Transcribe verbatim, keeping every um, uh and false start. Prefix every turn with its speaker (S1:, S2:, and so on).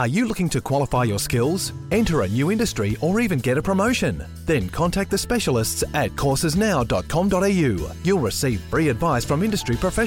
S1: Are you looking to qualify your skills, enter a new industry, or even get a promotion? Then contact the specialists at courses now dot com dot a u. You'll receive free advice from industry professionals